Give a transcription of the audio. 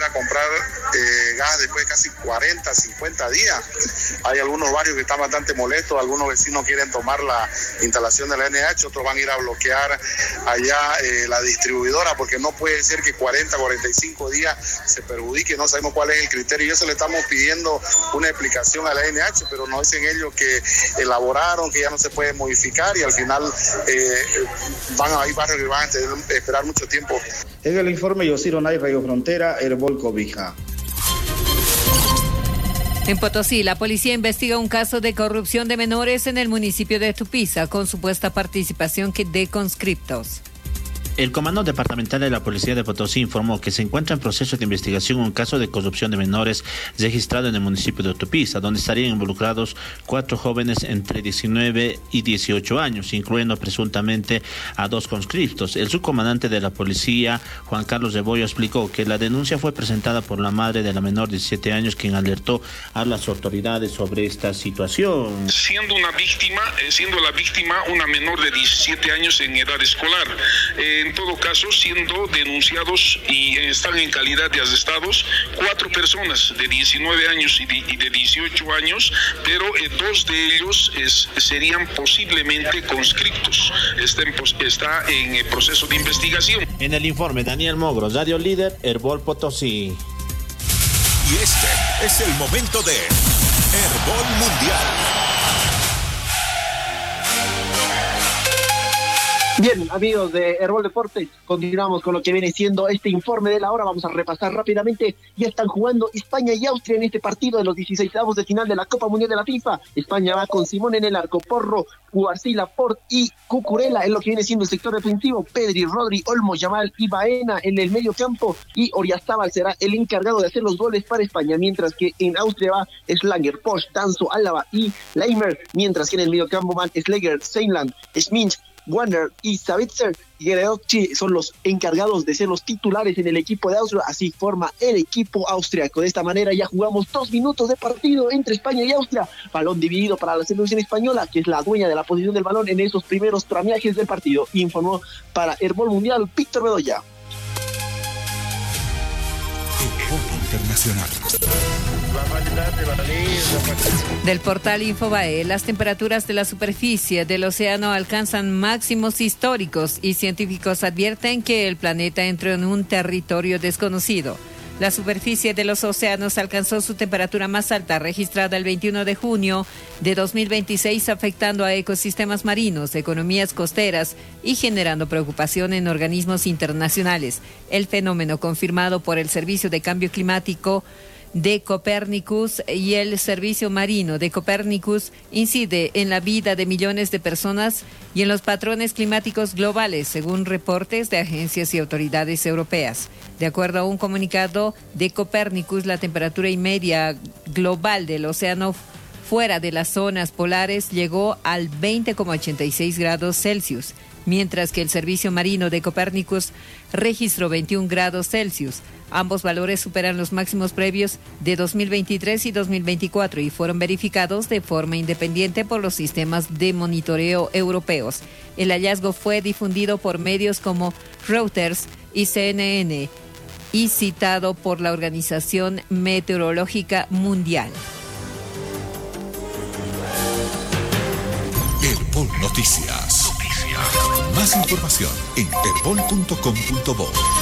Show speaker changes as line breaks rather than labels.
a comprar gas después de casi 40, 50 días. Hay algunos barrios que están bastante molestos, algunos vecinos quieren tomar la instalación de la NH, otros van a ir a bloquear allá la distribuidora, porque no puede ser que 40, 45 días se perjudique, no sabemos cuál es el criterio, y eso le estamos pidiendo una explicación a la NH, pero nos dicen ellos que elaboraron, que ya no se puede modificar, y al final hay barrios que van a tener que esperar mucho tiempo.
En el informe Yosiro Nay, Radio Frontera, Herbol Cobija.
En Potosí, la policía investiga un caso de corrupción de menores en el municipio de Tupiza con supuesta participación de conscriptos.
El Comando Departamental de la Policía de Potosí informó que se encuentra en proceso de investigación un caso de corrupción de menores registrado en el municipio de Tupiza, donde estarían involucrados 4 jóvenes entre 19 y 18 años, incluyendo presuntamente a 2 conscriptos. El subcomandante de la policía, Juan Carlos Rebollo, explicó que la denuncia fue presentada por la madre de la menor de 17 años, quien alertó a las autoridades sobre esta situación.
Siendo la víctima una menor de 17 años en edad escolar. En todo caso, siendo denunciados y están en calidad de arrestados 4 personas de 19 años y de 18 años, pero 2 de ellos serían posiblemente conscriptos. Está en el proceso de investigación.
En el informe, Daniel Mogro, Radio Líder, Herbol Potosí.
Y este es el momento de Herbol Mundial.
Bien, amigos de Herbol Deportes, continuamos con lo que viene siendo este informe de la hora. Vamos a repasar rápidamente. Ya están jugando España y Austria en este partido de los 16avos de final de la Copa Mundial de la FIFA. España va con Simón en el arco, Porro, Cubarsí, Laporte y Cucurella en lo que viene siendo el sector defensivo. Pedri, Rodri, Olmo, Yamal y Baena en el medio campo, y Oriazábal será el encargado de hacer los goles para España, mientras que en Austria va Schlager, Posch, Danso, Álava y Leimer, mientras que en el medio campo van Schleger, Seinland, Schminch, Warner y Savitzer y Gereocci son los encargados de ser los titulares en el equipo de Austria. Así forma el equipo austriaco. De esta manera ya jugamos 2 minutos de partido entre España y Austria. Balón dividido para la selección española, que es la dueña de la posición del balón en esos primeros tramiajes del partido. Informó para Herbol Mundial Víctor Bedoya.
Herbol Internacional.
Del portal Infobae, las temperaturas de la superficie del océano alcanzan máximos históricos y científicos advierten que el planeta entró en un territorio desconocido. La superficie de los océanos alcanzó su temperatura más alta registrada el 21 de junio de 2026, afectando a ecosistemas marinos, economías costeras y generando preocupación en organismos internacionales. El fenómeno, confirmado por el Servicio de Cambio Climático de Copernicus y el Servicio Marino de Copernicus, incide en la vida de millones de personas y en los patrones climáticos globales, según reportes de agencias y autoridades europeas. De acuerdo a un comunicado de Copernicus, la temperatura media global del océano fuera de las zonas polares llegó al 20,86 grados Celsius, mientras que el Servicio Marino de Copernicus registró 21 grados Celsius. Ambos valores superan los máximos previos de 2023 y 2024 y fueron verificados de forma independiente por los sistemas de monitoreo europeos. El hallazgo fue difundido por medios como Reuters y CNN y citado por la Organización Meteorológica Mundial.
Herbol Noticias. Más información en herbol.com.bo.